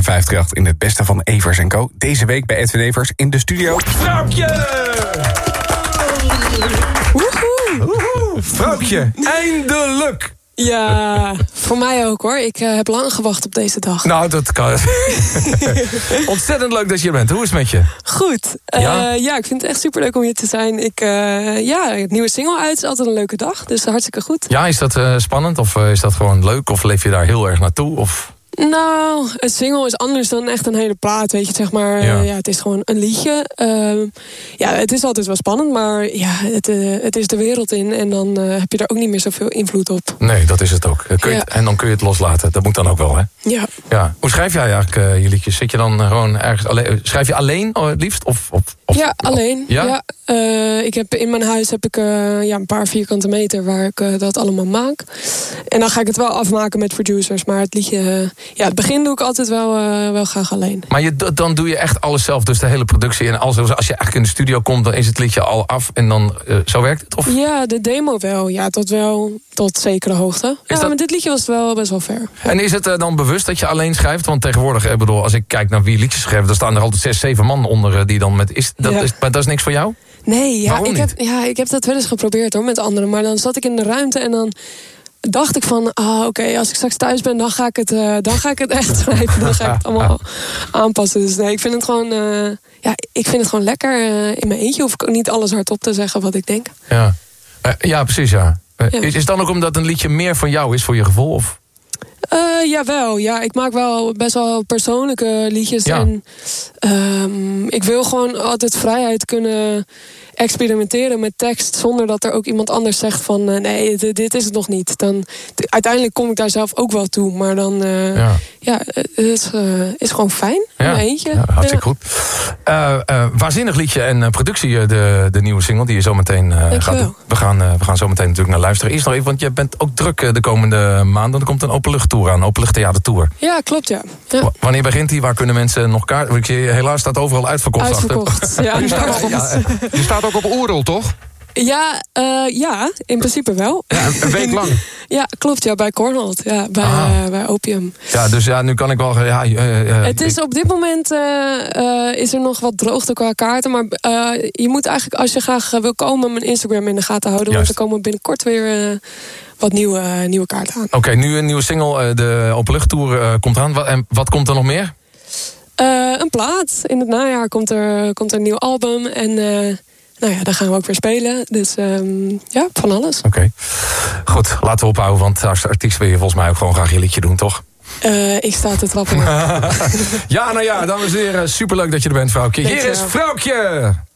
538 in het beste van Evers & Co. Deze week bij Edwin Evers in de studio. Vrouwtje! Woehoe! Vrouwtje, eindelijk! Ja, voor mij ook hoor. Ik heb lang gewacht op deze dag. Nou, dat kan. Ontzettend leuk dat je er bent. Hoe is het met je? Goed. Ja, ik vind het echt superleuk om hier te zijn. Het nieuwe single uit is altijd een leuke dag. Dus hartstikke goed. Ja, is dat spannend? Of is dat gewoon leuk? Of leef je daar heel erg naartoe? Of... Nou, een single is anders dan echt een hele plaat, weet je, zeg maar. Ja. Het is gewoon een liedje. Het is altijd wel spannend, maar ja, het is de wereld in. En dan heb je daar ook niet meer zoveel invloed op. Nee, dat is het ook. En dan kun je het loslaten. Dat moet dan ook wel, hè? Ja. Hoe schrijf jij eigenlijk je liedjes? Zit je dan gewoon ergens alleen? Schrijf je alleen het liefst? Alleen. Ja? Ik heb in mijn huis een paar vierkante meter waar ik dat allemaal maak. En dan ga ik het wel afmaken met producers. Maar het liedje, het begin doe ik altijd wel graag alleen. Maar dan doe je echt alles zelf, dus de hele productie en alles. Als je eigenlijk in de studio komt, dan is het liedje al af en dan zo werkt het? Of? Ja, de demo wel. Ja, tot zekere hoogte. Maar dit liedje was wel best wel ver. Ja. En is het dan bewust dat je alleen schrijft? Want tegenwoordig, als ik kijk naar wie liedjes schrijven, dan staan er altijd 6, 7 man onder die dan met... Maar dat is niks voor jou? Nee, ik heb dat wel eens geprobeerd hoor, met anderen. Maar dan zat ik in de ruimte en dan dacht ik van... oké, als ik straks thuis ben, dan ga ik het echt schrijven. Dan ga ik het allemaal aanpassen. Dus nee, ik vind het gewoon lekker. In mijn eentje hoef ik ook niet alles hardop te zeggen wat ik denk. Ja, precies, ja. Is het dan ook omdat een liedje meer van jou is voor je gevoel? Of? Jawel, ja. Ik maak wel best wel persoonlijke liedjes. Ja. En ik wil gewoon altijd vrijheid kunnen experimenteren met tekst, zonder dat er ook iemand anders zegt van nee, dit is het nog niet. Dan, uiteindelijk kom ik daar zelf ook wel toe. Maar dan, het is gewoon fijn. In mijn eentje. Ja, hartstikke goed. Waanzinnig liedje en productie, de nieuwe single die je zo meteen gaat doen. We gaan zo meteen natuurlijk naar luisteren. Eerst nog even, want je bent ook druk de komende maanden. Er komt een openluchttour aan, openluchttheatertour. Ja, klopt, ja. Wanneer begint die? Waar kunnen mensen nog kaarten? Ik zie, helaas staat overal uitverkocht. Ja, je staat ook op Oerol, toch? Ja, in principe wel. Ja, een week lang. Ja, klopt, ja, bij Cornhold. Ja, bij Opium. Ja, dus nu kan ik wel... Het is op dit moment is er nog wat droogte qua kaarten. Maar je moet eigenlijk, als je graag wil komen, mijn Instagram in de gaten houden. Juist. Want er komen binnenkort weer wat nieuwe kaarten aan. Oké, nu een nieuwe single, de openluchttour komt aan. En wat komt er nog meer? Een plaat. In het najaar komt er een nieuw album. En dan gaan we ook weer spelen. Dus van alles. Oké. Goed, laten we ophouden. Want als artiest wil je volgens mij ook gewoon graag je liedje doen, toch? Ik sta te trappen. Ja, dames en heren. Superleuk dat je er bent, Vrouwtje. Hier is Vrouwtje!